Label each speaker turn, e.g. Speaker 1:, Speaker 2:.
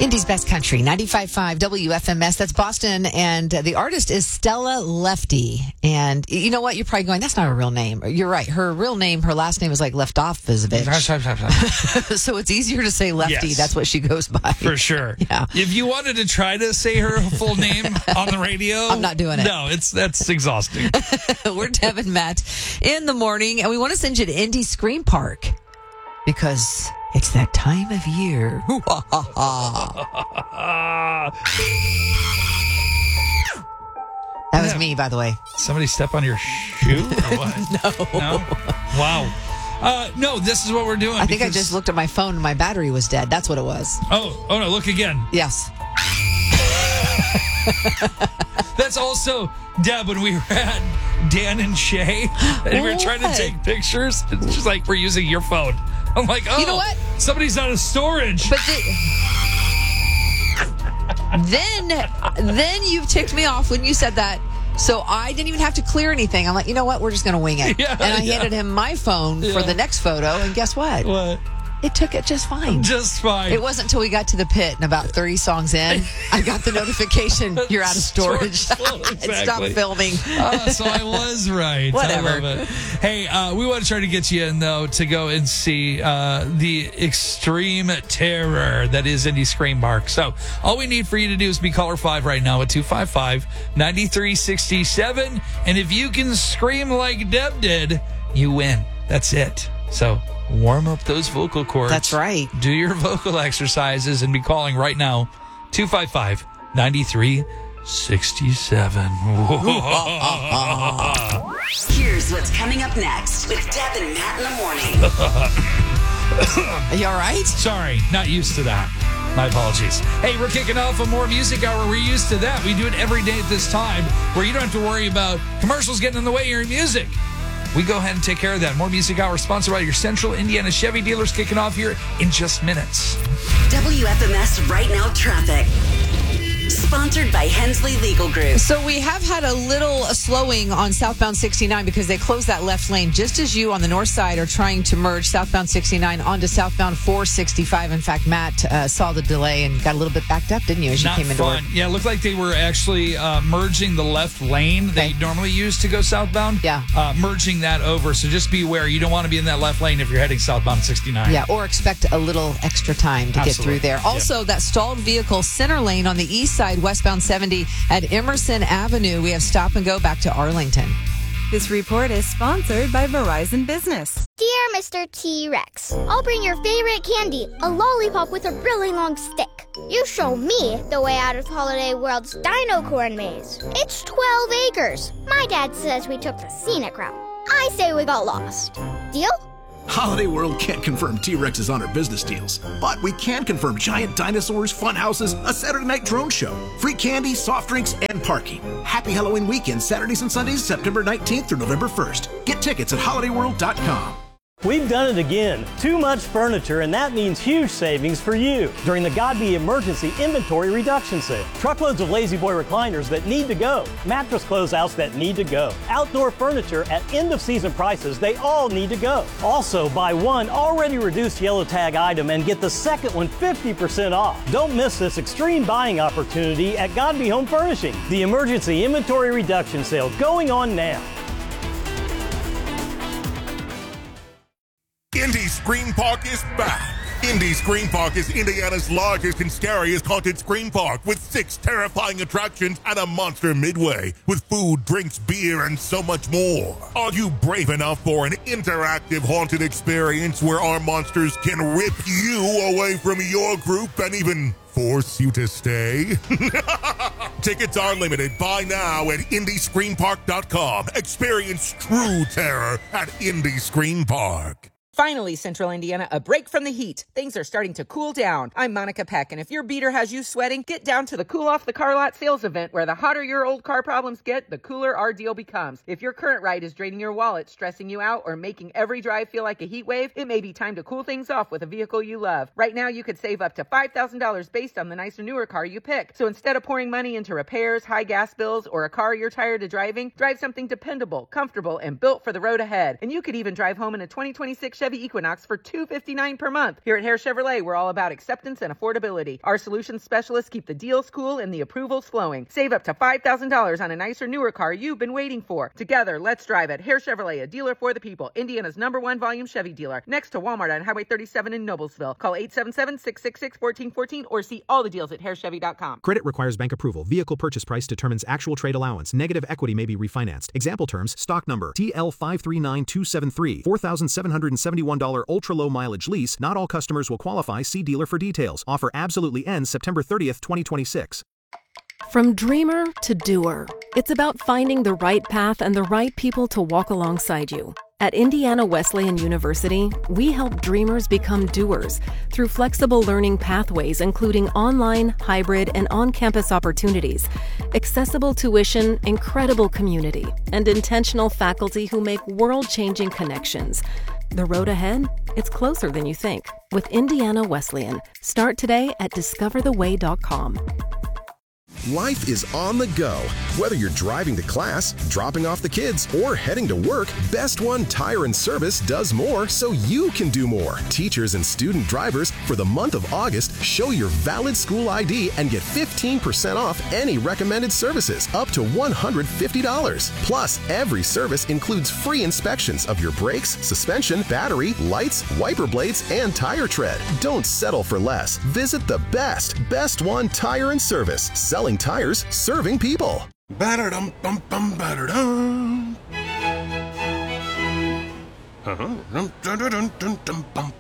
Speaker 1: Indy's Best Country, 95.5 WFMS. That's Boston. And the artist is Stella Lefty. And you know what? You're probably going, that's not a real name. You're right. Her real name, her last name is like Leftoffizovich. So it's easier to say Lefty.
Speaker 2: Yes.
Speaker 1: That's what she goes by.
Speaker 2: For sure.
Speaker 1: Yeah.
Speaker 2: If you wanted to try to say her full name on the radio,
Speaker 1: I'm not doing it.
Speaker 2: No, that's exhausting.
Speaker 1: We're Deb and Matt in the morning, and we want to send you to Indy Scream Park because it's that time of year. That was me, by the way.
Speaker 2: Somebody step on your shoe or what? No. Wow. No, this is what we're doing.
Speaker 1: I think I just looked at my phone and my battery was dead. That's what it was.
Speaker 2: Oh no, look again.
Speaker 1: Yes.
Speaker 2: That's also, Deb, when we were at Dan and Shay, and we were trying to take pictures. It's just like, we're using your phone. I'm like, oh,
Speaker 1: you know what?
Speaker 2: Somebody's out of storage.
Speaker 1: But then you ticked me off when you said that. So I didn't even have to clear anything. I'm like, you know what? We're just going to wing it.
Speaker 2: Yeah,
Speaker 1: and I handed him my phone for the next photo. And guess what?
Speaker 2: What?
Speaker 1: It took it just fine.
Speaker 2: Just fine.
Speaker 1: It wasn't until we got to the pit and about 30 songs in, I got the notification, you're out of storage.
Speaker 2: Exactly.
Speaker 1: Stop filming.
Speaker 2: So I was right.
Speaker 1: Whatever.
Speaker 2: I love it. Hey, we want to try to get you in, though, to go and see the extreme terror that is Indy Scream Park. So all we need for you to do is be caller 5 right now at 255-9367. And if you can scream like Deb did, you win. That's it. So warm up those vocal cords.
Speaker 1: That's right.
Speaker 2: Do your vocal exercises and be calling right now, 255-9367.
Speaker 3: Here's what's coming up next with Deb and Matt in the morning.
Speaker 1: Are you all right?
Speaker 2: Sorry, not used to that. My apologies. Hey, we're kicking off a more music hour. We're used to that. We do it every day at this time where you don't have to worry about commercials getting in the way of your music. We go ahead and take care of that. More Music Hour sponsored by your Central Indiana Chevy dealers, kicking off here in just minutes.
Speaker 3: WFMS Right Now Traffic. Sponsored by Hensley Legal Group.
Speaker 1: So we have had a little slowing on southbound 69 because they closed that left lane just as you on the north side are trying to merge southbound 69 onto southbound 465. In fact, Matt saw the delay and got a little bit backed up, didn't you, as you came into work?
Speaker 2: Yeah, it looked like they were actually merging the left lane they normally use to go southbound.
Speaker 1: Yeah.
Speaker 2: Merging that over. So just be aware. You don't want to be in that left lane if you're heading southbound 69.
Speaker 1: Yeah, or expect a little extra time to get through there. Also, that stalled vehicle center lane on the east side, westbound 70 at Emerson Avenue. We have stop and go back to Arlington.
Speaker 4: This report is sponsored by Verizon Business.
Speaker 5: Dear Mr. T-Rex, I'll bring your favorite candy, a lollipop with a really long stick. You show me the way out of Holiday World's Dino Corn Maze. It's 12 acres. My dad says we took the scenic route. I say we got lost. Deal?
Speaker 6: Holiday World can't confirm T-Rex's on our business deals, but we can confirm giant dinosaurs, fun houses, a Saturday night drone show, free candy, soft drinks, and parking. Happy Halloween weekend, Saturdays and Sundays, September 19th through November 1st. Get tickets at holidayworld.com.
Speaker 7: We've done it again. Too much furniture, and that means huge savings for you during the Godby Emergency Inventory Reduction Sale. Truckloads of Lazy Boy recliners that need to go. Mattress closeouts that need to go. Outdoor furniture at end-of-season prices, they all need to go. Also, buy one already reduced yellow tag item and get the second one 50% off. Don't miss this extreme buying opportunity at Godby Home Furnishing. The Emergency Inventory Reduction Sale going on now.
Speaker 8: Indy Scream Park is back. Indy Scream Park is Indiana's largest and scariest haunted scream park with 6 terrifying attractions and a monster midway with food, drinks, beer, and so much more. Are you brave enough for an interactive haunted experience where our monsters can rip you away from your group and even force you to stay? Tickets are limited. Buy now at IndyScreamPark.com. Experience true terror at Indy Scream Park.
Speaker 9: Finally, Central Indiana, a break from the heat. Things are starting to cool down. I'm Monica Peck, and if your beater has you sweating, get down to the Cool Off the Car Lot sales event where the hotter your old car problems get, the cooler our deal becomes. If your current ride is draining your wallet, stressing you out, or making every drive feel like a heat wave, it may be time to cool things off with a vehicle you love. Right now, you could save up to $5,000 based on the nicer, newer car you pick. So instead of pouring money into repairs, high gas bills, or a car you're tired of driving, drive something dependable, comfortable, and built for the road ahead. And you could even drive home in a 2026 Chevy Chevy Equinox for $259 per month. Here at Hare Chevrolet, we're all about acceptance and affordability. Our solutions specialists keep the deals cool and the approvals flowing. Save up to $5,000 on a nicer, newer car you've been waiting for. Together, let's drive at Hare Chevrolet, a dealer for the people. Indiana's #1 volume Chevy dealer. Next to Walmart on Highway 37 in Noblesville. Call 877-666-1414 or see all the deals at harechevy.com.
Speaker 10: Credit requires bank approval. Vehicle purchase price determines actual trade allowance. Negative equity may be refinanced. Example terms: stock number TL539273, $4,771 ultra-low mileage lease. Not all customers will qualify. See dealer for details. Offer absolutely ends September 30th, 2026.
Speaker 11: From dreamer to doer, it's about finding the right path and the right people to walk alongside you. At Indiana Wesleyan University, we help dreamers become doers through flexible learning pathways, including online, hybrid, and on-campus opportunities, accessible tuition, incredible community, and intentional faculty who make world-changing connections. The road ahead? It's closer than you think. With Indiana Wesleyan. Start today at discovertheway.com.
Speaker 12: Life is on the go. Whether you're driving to class, dropping off the kids, or heading to work, Best One Tire and Service does more so you can do more. Teachers and student drivers, for the month of August, show your valid school ID and get 15% off any recommended services, up to $150. Plus, every service includes free inspections of your brakes, suspension, battery, lights, wiper blades, and tire tread. Don't settle for less. Visit the Best One Tire and Service. Selling tires, serving people.
Speaker 8: Ba-da-dum-bum-bum, ba-da-dum.